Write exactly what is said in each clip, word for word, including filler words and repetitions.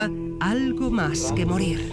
Algo más que morir.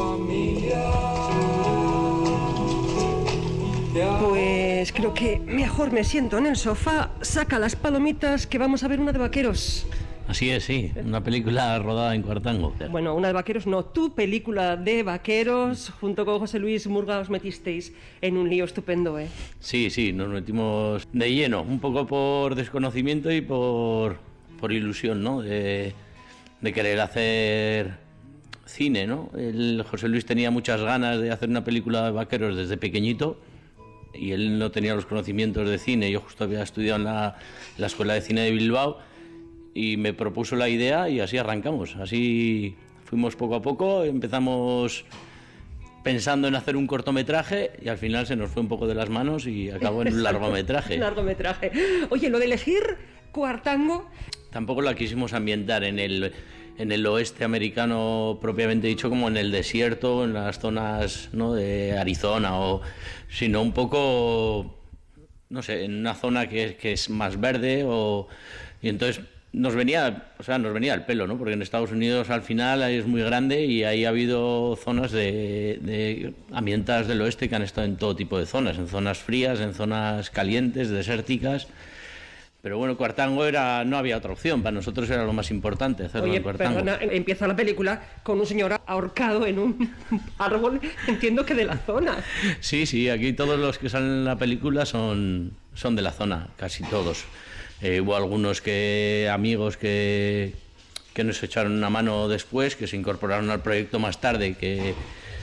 Pues creo que mejor me siento en el sofá, saca las palomitas, que vamos a ver una de vaqueros. Así es, sí, una película rodada en Cuartango. Bueno, una de vaqueros no, tu película de vaqueros, junto con José Luis Murga os metisteis en un lío estupendo, ¿eh? Sí, sí, nos metimos de lleno, un poco por desconocimiento y por, por ilusión, ¿no? De, de querer hacer cine, ¿no? El José Luis tenía muchas ganas de hacer una película de vaqueros desde pequeñito y él no tenía los conocimientos de cine. Yo justo había estudiado en la, la Escuela de Cine de Bilbao y me propuso la idea y así arrancamos. Así fuimos poco a poco, empezamos pensando en hacer un cortometraje y al final se nos fue un poco de las manos y acabó en un largometraje. largometraje. Oye, lo de elegir Cuartango... Tampoco la quisimos ambientar en el, en el oeste americano propiamente dicho, como en el desierto, en las zonas, ¿no?, de Arizona, o, sino un poco, no sé, en una zona que, que es más verde, o, y entonces nos venía, o sea, nos venía al pelo, ¿no? Porque en Estados Unidos al final es muy grande y ahí ha habido zonas de, de ambientadas del oeste que han estado en todo tipo de zonas, en zonas frías, en zonas calientes, desérticas. Pero bueno, Cuartango era, no había otra opción, para nosotros era lo más importante hacerlo. Oye, en Cuartango. Perdona, empieza la película con un señor ahorcado en un árbol, entiendo que de la zona. Sí, sí, aquí todos los que salen en la película son, son de la zona, casi todos. Eh, hubo algunos que amigos que, que nos echaron una mano después, que se incorporaron al proyecto más tarde, que,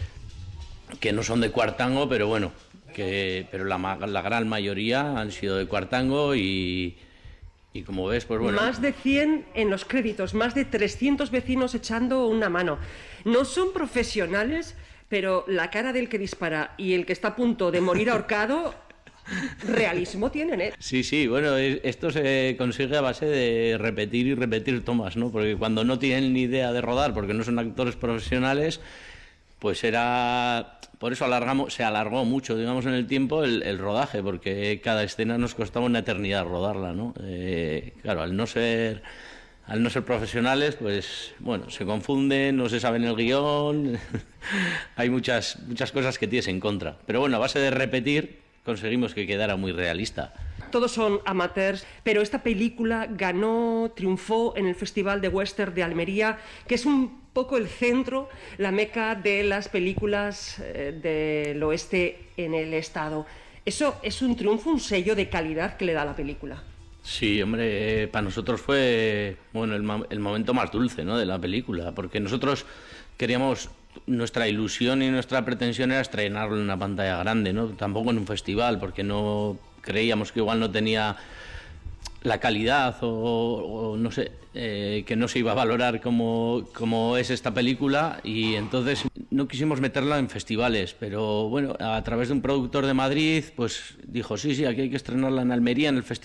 que no son de Cuartango, pero bueno, que, pero la, la gran mayoría han sido de Cuartango y... Y como ves, pues bueno... Más de cien en los créditos, más de trescientos vecinos echando una mano. No son profesionales, pero la cara del que dispara y el que está a punto de morir ahorcado, realismo tienen, ¿eh? Sí, sí, bueno, esto se consigue a base de repetir y repetir tomas, ¿no? Porque cuando no tienen ni idea de rodar, porque no son actores profesionales, pues era... Por eso alargamos, se alargó mucho, digamos, en el tiempo el, el rodaje, porque cada escena nos costaba una eternidad rodarla, ¿no? Eh, claro, al no ser al no ser profesionales, pues, bueno, se confunden, no se saben el guión, hay muchas, muchas cosas que tienes en contra. Pero bueno, a base de repetir, conseguimos que quedara muy realista. Todos son amateurs, pero esta película ganó, triunfó en el Festival de Western de Almería, que es un poco el centro, la meca de las películas eh, del oeste en el estado. Eso es un triunfo, un sello de calidad que le da a la película. Sí, hombre, eh, para nosotros fue, bueno, el, el momento más dulce, ¿no?, de la película, porque nosotros queríamos, nuestra ilusión y nuestra pretensión era estrenarlo en una pantalla grande, ¿no? Tampoco en un festival, porque no creíamos que igual no tenía la calidad o, o no sé, eh, que no se iba a valorar como, como es esta película, y entonces no quisimos meterla en festivales, pero bueno, a través de un productor de Madrid, pues dijo, sí, sí, aquí hay que estrenarla en Almería, en el festival